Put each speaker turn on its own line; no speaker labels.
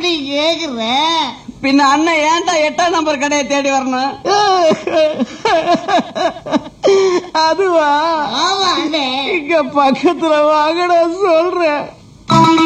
நீ கேக்குற?
பின்ன அண்ணன் ஏன்டா 8ஆம் நம்பர் கடையை தேடி வரணும்? அதுவா?
ஆமா,
இங்க பக்கத்துல வாங்கடா சொல்றேன்.